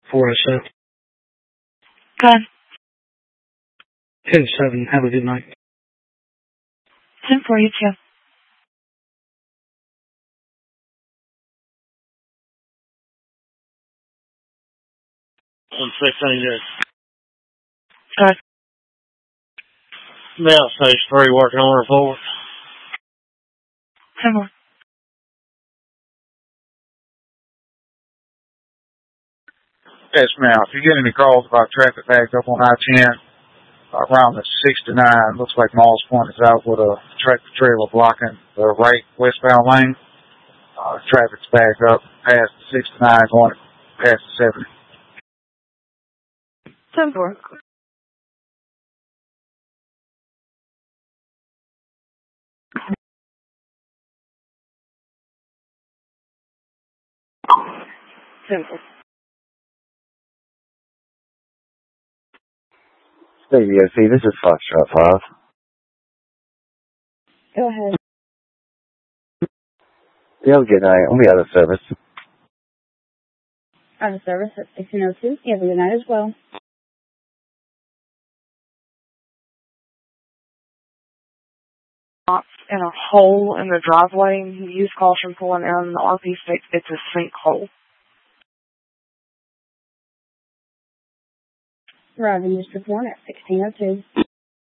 407. Good. 10-7. Have a good night. 10-4, you too. On 16 years. Good. Now stage 3 working on report. 10-1. Yes, ma'am. If you get any calls about traffic backed up on I-10 around the 69, looks like Moss Point is out with a tractor trailer blocking the right westbound lane. Traffic's backed up past the 69 going past the 70. 10-4. WOC, this is Foxtrot 5. Go ahead. Yeah, good night. I'll be out of service. Out of service at 1602. You have a good night as well. In a hole in the driveway. Use caution pulling in. The RP states it's a sinkhole. Roger, Mr. Horn at 1602.